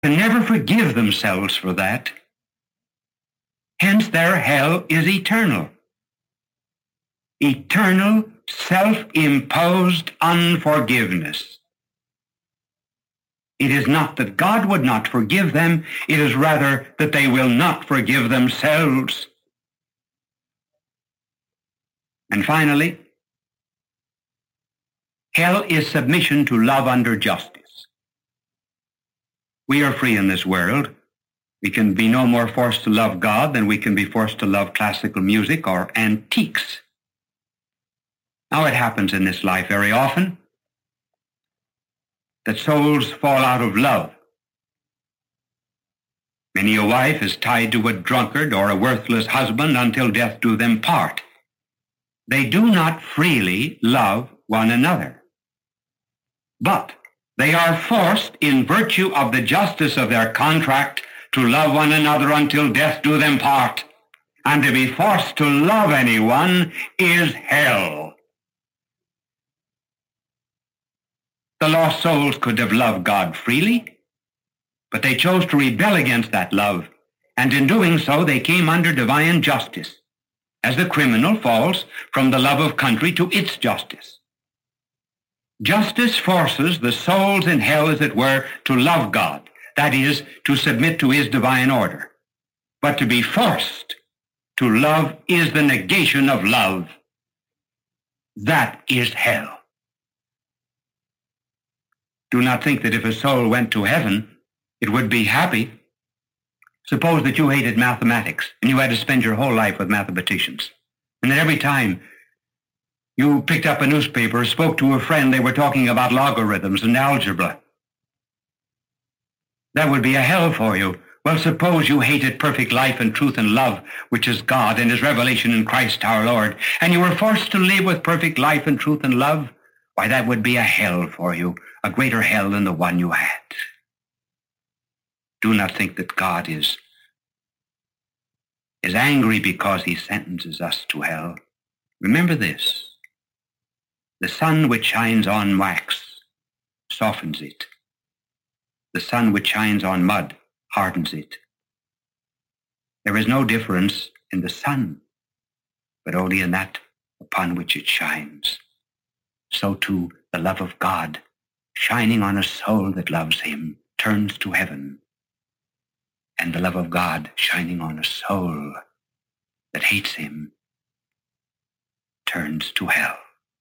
can never forgive themselves for that. Hence their hell is eternal. Eternal, self-imposed unforgiveness. It is not that God would not forgive them, it is rather that they will not forgive themselves. And finally, hell is submission to love under justice. We are free in this world. We can be no more forced to love God than we can be forced to love classical music or antiques. Now it happens in this life very often that souls fall out of love. Many a wife is tied to a drunkard or a worthless husband until death do them part. They do not freely love one another, but they are forced in virtue of the justice of their contract to love one another until death do them part. And to be forced to love anyone is hell. The lost souls could have loved God freely, but they chose to rebel against that love, and in doing so they came under divine justice, as the criminal falls from the love of country to its justice. Justice forces the souls in hell, as it were, to love God, that is, to submit to his divine order. But to be forced to love is the negation of love. That is hell. Do not think that if a soul went to heaven, it would be happy. Suppose that you hated mathematics and you had to spend your whole life with mathematicians, and that every time you picked up a newspaper or spoke to a friend, they were talking about logarithms and algebra. That would be a hell for you. Well, suppose you hated perfect life and truth and love, which is God and his revelation in Christ our Lord, and you were forced to live with perfect life and truth and love. Why, that would be a hell for you, a greater hell than the one you had. Do not think that God is angry because he sentences us to hell. Remember this: the sun which shines on wax softens it. The sun which shines on mud hardens it. There is no difference in the sun, but only in that upon which it shines. So too the love of God, shining on a soul that loves him, turns to heaven. And the love of God, shining on a soul that hates him, turns to hell.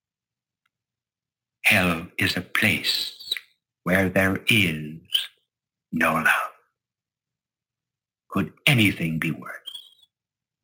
Hell is a place where there is no love. Could anything be worse?